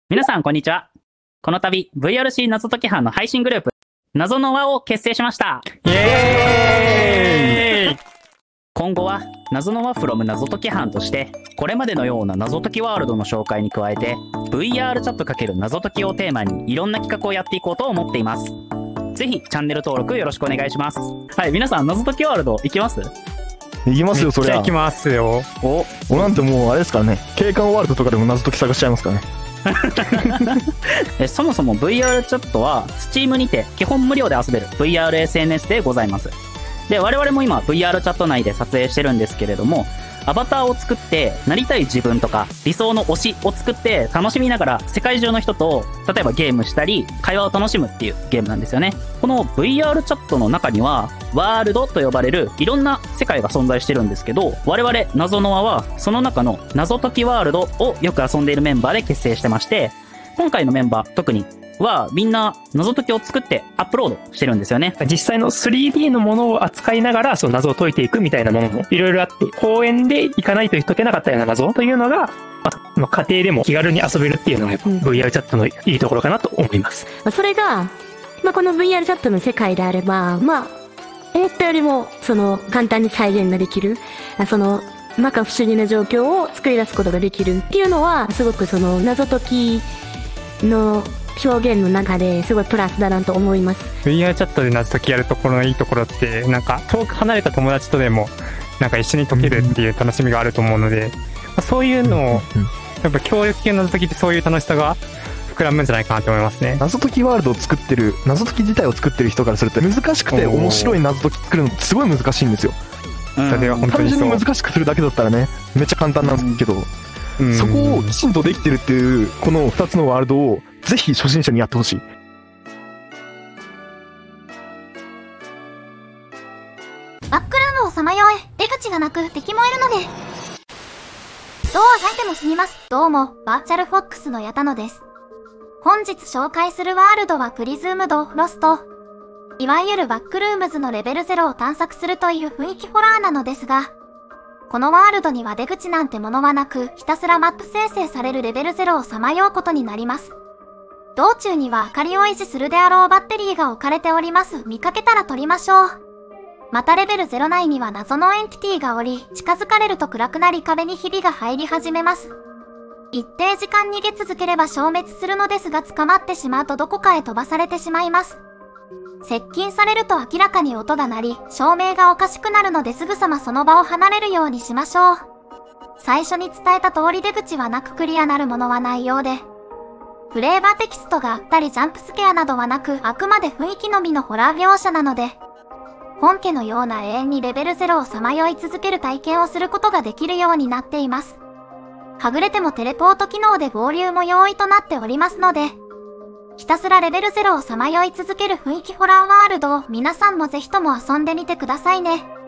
皆さんこんにちは。この度 VRC 謎解き班の配信グループ謎の輪を結成しました。 イエーイ。 今後は謎の輪 from 謎解き班としてこれまでのような謎解きワールドの紹介に加えて VR チャット×謎解きをテーマにいろんな企画をやっていこうと思っています。ぜひチャンネル登録よろしくお願いします。はい、皆さん謎解きワールド行きます？ 行きますよ、そりゃ。 行きますよ。 俺なんてもうあれですからね、景観ワールドとかでも謎解き探しちゃいますからね。 そもそも VR チャットは Steam にて基本無料で遊べる VRSNS でございます。で、我々も今 VR チャット内で撮影してるんですけれども、アバターを作ってなりたい自分とか理想の推しを作って楽しみながら世界中の人と例えばゲームしたり会話を楽しむっていうゲームなんですよね。この VR チャットの中にはワールドと呼ばれるいろんな世界が存在してるんですけど、我々謎の輪はその中の謎解きワールドをよく遊んでいるメンバーで結成してまして、今回のメンバー特にはみんな謎解きを作ってアップロードしてるんですよね。 実際の 3D のものを扱いながらその謎を解いていくみたいなものもいろいろあって、公園で行かないと解けなかったような謎というのが、家庭でも気軽に遊べるっていうのが VR チャットのいいところかなと思います。 それが、この VR チャットの世界であれば、思ったよりも簡単に再現ができる、摩訶不思議な状況を作り出すことができるっていうのは、すごく謎解きの表現の中ですごいプラスだなと思います。 VR チャットで謎解きやるところのいいところって、なんか遠く離れた友達とでもなんか一緒に解けるっていう楽しみがあると思うので、そういうのをやっぱ協力系の謎解きってそういう楽しさが膨らむんじゃないかなと思いますね。 謎解きワールドを作ってる、謎解き自体を作ってる人からすると難しくて面白い謎解き作るのってすごい難しいんですよ。 それは本当単にそう。 純に難しくするだけだったらね、めっちゃ簡単なんですけど、そこをきちんとできてるっていうこの2つのワールドをぜひ初心者にやってほしい。 バックルームをさまよえ、出口がなく敵もいるので。どうあがいても死にます。どうも、バーチャルフォックスの矢田野です。本日紹介するワールドはプリズームド・ロスト。いわゆるバックルームズのレベル0を探索するという雰囲気ホラーなのですが、このワールドには出口なんてものはなく、ひたすらマップ生成されるレベル0をさまようことになります。道中には明かりを維持するであろうバッテリーが置かれております。見かけたら取りましょう。またレベル0内には謎のエンティティがおり、近づかれると暗くなり壁にひびが入り始めます。一定時間逃げ続ければ消滅するのですが、捕まってしまうとどこかへ飛ばされてしまいます。接近されると明らかに音が鳴り、照明がおかしくなるのですぐさまその場を離れるようにしましょう。最初に伝えた通り出口はなくクリアなるものはないようで、フレーバーテキストがあったりジャンプスケアなどはなく、あくまで雰囲気のみのホラー描写なので、本家のような永遠にレベル0をさまよい続ける体験をすることができるようになっています。はぐれてもテレポート機能で合流も容易となっておりますので、ひたすらレベル0をさまよい続ける雰囲気ホラーワールドを皆さんもぜひとも遊んでみてくださいね。